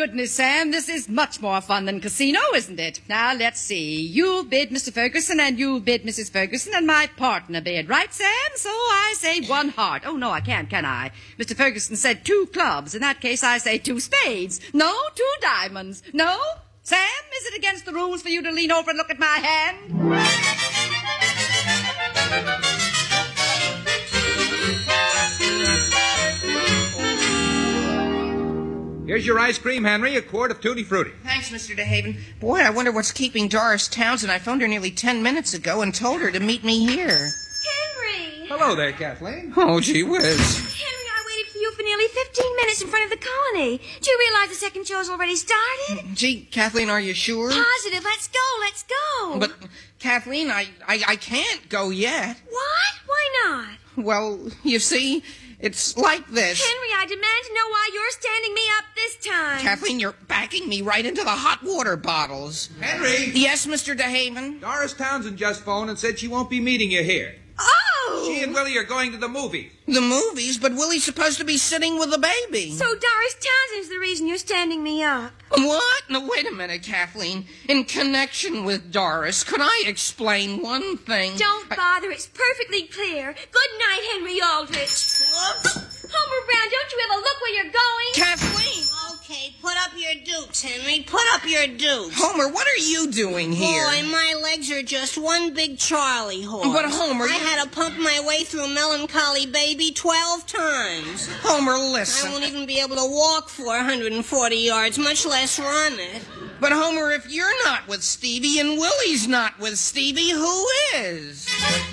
goodness, Sam, this is much more fun than casino, isn't it? Now, let's see. You'll bid Mr. Ferguson, and you'll bid Mrs. Ferguson, and my partner bid. Right, Sam? So I say 1 heart. Oh, no, I can't, can I? Mr. Ferguson said 2 clubs. In that case, I say 2 spades. No, 2 diamonds. No? Sam, is it against the rules for you to lean over and look at my hand? Here's your ice cream, Henry, a quart of Tutti Frutti. Thanks, Mr. DeHaven. Boy, I wonder what's keeping Doris Townsend. I phoned her nearly 10 minutes ago and told her to meet me here. Henry! Hello there, Kathleen. Oh, gee whiz. Henry, I waited for you for nearly 15 minutes in front of the colony. Do you realize the second show's already started? Gee, Kathleen, are you sure? Positive. Let's go. But, Kathleen, I can't go yet. What? Why not? Well, you see, it's like this. Henry, I demand to know why you're standing me up this time. Kathleen, you're backing me right into the hot water bottles. Henry! Yes, Mr. DeHaven? Doris Townsend just phoned and said she won't be meeting you here. Oh! She and Willie are going to the movies. The movies? But Willie's supposed to be sitting with the baby. So Doris Townsend's the reason you're standing me up. What? No, wait a minute, Kathleen. In connection with Doris, could I explain one thing? Don't bother. It's perfectly clear. Good night, Henry Aldrich. Homer Brown, don't you ever look where you're going? Kathleen! Okay, put up your dukes, Henry. Put up your dukes. Homer, what are you doing here? Boy, my legs are just one big Charlie horse. But, Homer, I had to pump my way through Melancholy Baby 12 times. Homer, I listen. won't even be able to walk 440 yards, much less run it. But, Homer, if you're not with Stevie and Willie's not with Stevie, who is?